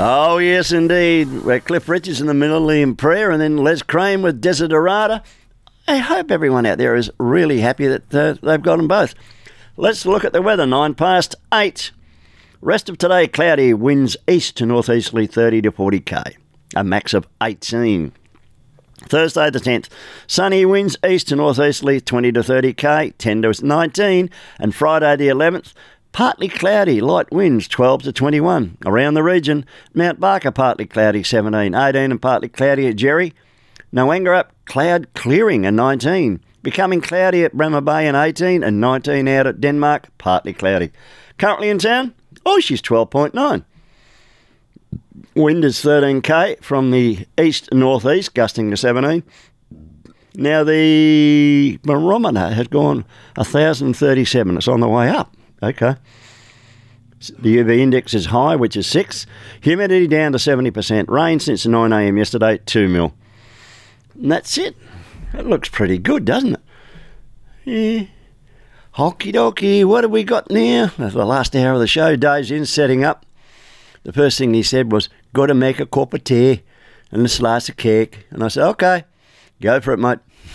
Oh, yes, indeed. We're Cliff Richards in the Millennium Prayer and then Les Crane with Desiderata. I hope everyone out there is really happy that they've got them both. Let's look at the weather. 8:09. Rest of today, cloudy, winds east to northeasterly 30 to 40 k, a max of 18. Thursday the 10th, sunny, winds east to northeasterly 20 to 30 k, 10 to 19. And Friday the 11th, partly cloudy, light winds 12 to 21. Around the region, Mount Barker partly cloudy 17, 18 and partly cloudy at Jerry. Noangarup cloud clearing at 19. Becoming cloudy at Bremer Bay and 18 and 19 out at Denmark, partly cloudy. Currently in town, she's 12.9. Wind is 13 k from the east-northeast, gusting to 17. Now the barometer has gone 1,037. It's on the way up. Okay. The UV index is high, which is 6. Humidity down to 70%. Rain since 9 a.m. yesterday, 2 mil. And that's it. That looks pretty good, doesn't it? Yeah. Hockey dokie, what have we got now? That's the last hour of the show. Dave's in, setting up. The first thing he said was, got to make a cup of tea and a slice of cake. And I said, okay, go for it, mate.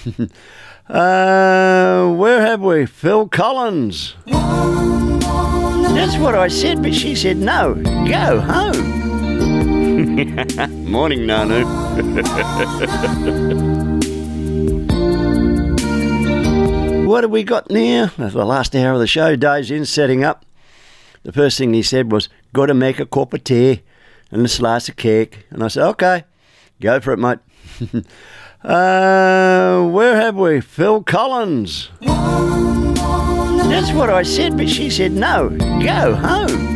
Where have we? Phil Collins. That's what I said, but she said, no, go home. Morning, Nanu. What have we got now? That's the last hour of the show. Dave's in, setting up. The first thing he said was, got to make a cup of tea and a slice of cake. And I said, okay, go for it, mate. Where have we? Phil Collins. That's what I said, but she said, no, go home.